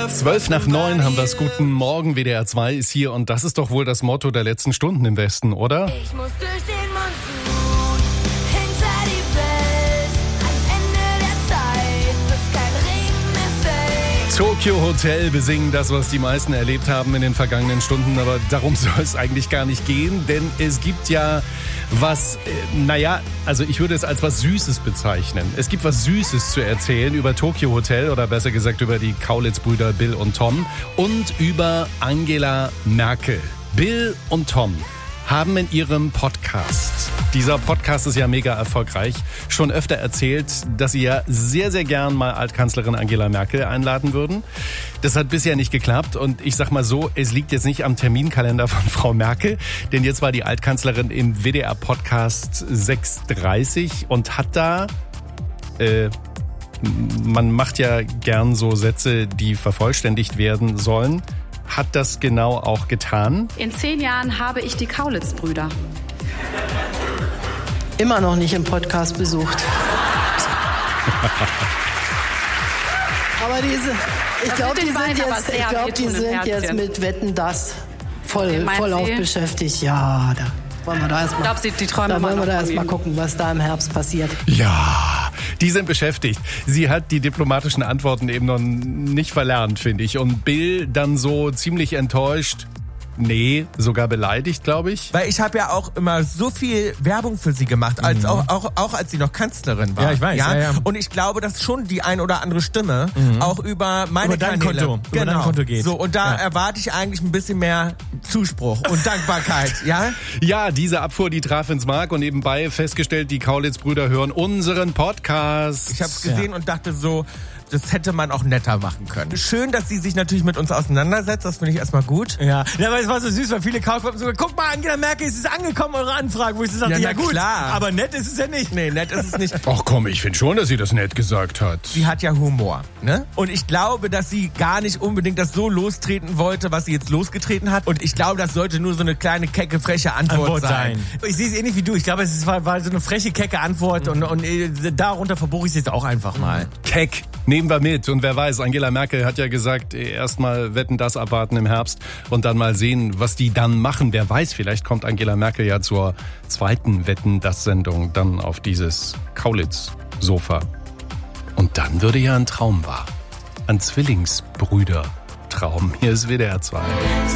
8:12 haben wir es. Guten Morgen, WDR 2 ist hier und das ist doch wohl das Motto der letzten Stunden im Westen, oder? Ich muss durch den Monsun, hinter die Welt, ans Ende der Zeit, bis kein Regen mehr fällt. Tokyo Hotel besingen das, was die meisten erlebt haben in den vergangenen Stunden, aber darum soll es eigentlich gar nicht gehen, denn es gibt ja was, also ich würde es als was Süßes bezeichnen. Es gibt was Süßes zu erzählen über Tokyo Hotel oder besser gesagt über die Kaulitz-Brüder Bill und Tom und über Angela Merkel. Bill und Tom haben in ihrem Podcast, dieser Podcast ist ja mega erfolgreich, schon öfter erzählt, dass sie ja sehr, sehr gern mal Altkanzlerin Angela Merkel einladen würden. Das hat bisher nicht geklappt und ich sag mal so, es liegt jetzt nicht am Terminkalender von Frau Merkel, denn jetzt war die Altkanzlerin im WDR-Podcast 6:30 und hat da, man macht ja gern so Sätze, die vervollständigt werden sollen, hat das genau auch getan. In 10 Jahren habe ich die Kaulitz-Brüder. Immer noch nicht im Podcast besucht. Aber ich glaube, die sind jetzt mit Wetten, das vollauf beschäftigt. Ja, da wollen wir da erstmal gucken, was da im Herbst passiert. Ja, die sind beschäftigt. Sie hat die diplomatischen Antworten eben noch nicht verlernt, finde ich. Und Bill dann so ziemlich enttäuscht. Nee, sogar beleidigt, glaube ich. Weil ich habe ja auch immer so viel Werbung für sie gemacht, als auch als sie noch Kanzlerin war. Ja, ich weiß. Ja. Und ich glaube, dass schon die ein oder andere Stimme auch über meine Kanäle, über dein Konto geht. So, und da erwarte ich eigentlich ein bisschen mehr Zuspruch und Dankbarkeit. Ja? Ja, diese Abfuhr, die traf ins Mark und nebenbei festgestellt, die Kaulitz-Brüder hören unseren Podcast. Ich habe es gesehen und dachte so, das hätte man auch netter machen können. Schön, dass sie sich natürlich mit uns auseinandersetzt, das finde ich erstmal gut. Ja, aber es war so süß, weil viele Kaufleute sogar, guck mal, Angela Merkel, es ist angekommen, eure Anfrage, wo ich so sagte, ja gut, klar. Aber nett ist es ja nicht. Nee, nett ist es nicht. Ach komm, ich finde schon, dass sie das nett gesagt hat. Sie hat ja Humor, ne? Und ich glaube, dass sie gar nicht unbedingt das so lostreten wollte, was sie jetzt losgetreten hat. Und ich glaube, das sollte nur so eine kleine, kecke, freche Antwort sein. Ich sehe es ähnlich wie du. Ich glaube, es war so eine freche, kecke Antwort und darunter verbuche ich es jetzt auch einfach mal. Keck. Nehmen wir mit. Und wer weiß, Angela Merkel hat ja gesagt, erstmal Wetten, das abwarten im Herbst und dann mal sehen, was die dann machen. Wer weiß, vielleicht kommt Angela Merkel ja zur zweiten Wetten, das Sendung dann auf dieses Kaulitz-Sofa. Und dann würde ja ein Traum wahr. Ein Zwillingsbrüder-Traum. Hier ist WDR 2.